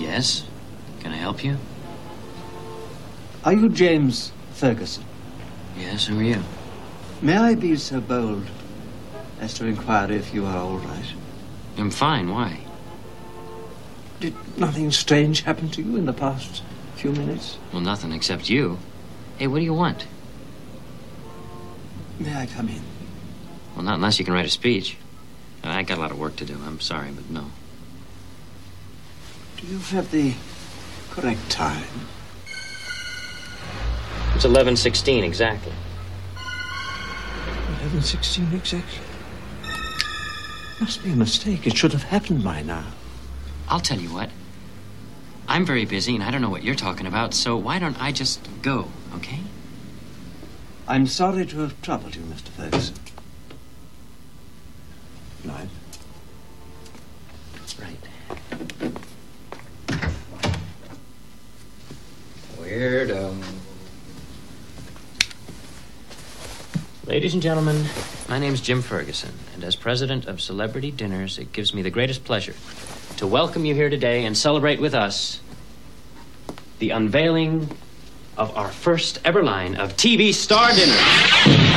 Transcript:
Yes? Can I help you? Are you James Ferguson? Yes, who are you? May I be so bold as to inquire if you are all right? I'm fine, why? Did nothing strange happen to you in the past few minutes? Well, nothing except you. Hey, what do you want? May I come in? Well, not unless you can write a speech. I got a lot of work to do. I'm sorry, but no. Do you have the correct time? It's 11:16 exactly. 11:16 exactly. Must be a mistake. It should have happened by now. I'll tell you what. I'm very busy, and I don't know what you're talking about, so why don't I just go, okay? I'm sorry to have troubled you, Mr. Ferguson. Right. Right. Weirdo. Ladies and gentlemen, my name's Jim Ferguson, and as president of Celebrity Dinners, it gives me the greatest pleasure to welcome you here today and celebrate with us the unveiling of our first ever line of TV star dinners.